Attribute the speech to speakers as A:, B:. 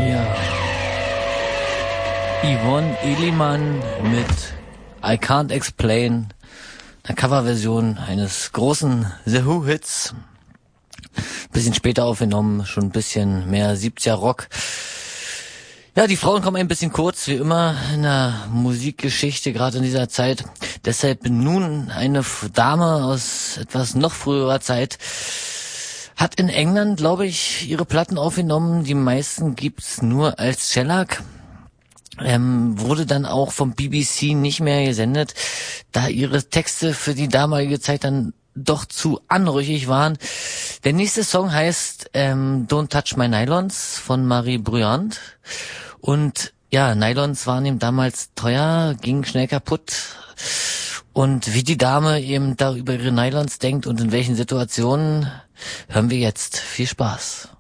A: Ja. Yvonne Elliman mit I Can't Explain, einer Coverversion eines großen The Who-Hits. Bisschen später aufgenommen, schon ein bisschen mehr 70er Rock. Ja, die Frauen kommen ein bisschen kurz, wie immer in der Musikgeschichte, gerade in dieser Zeit. Deshalb nun eine Dame aus etwas noch früherer Zeit. Hat in England, glaube ich, ihre Platten aufgenommen. Die meisten gibt's nur als Shellac. Wurde dann auch vom BBC nicht mehr gesendet, da ihre Texte für die damalige Zeit dann doch zu anrüchig waren. Der nächste Song heißt Don't Touch My Nylons von Marie Bruyant. Und ja, Nylons waren eben damals teuer, gingen schnell kaputt. Und wie die Dame eben da über ihre Nylons denkt und in welchen Situationen, hören wir jetzt. Viel Spaß.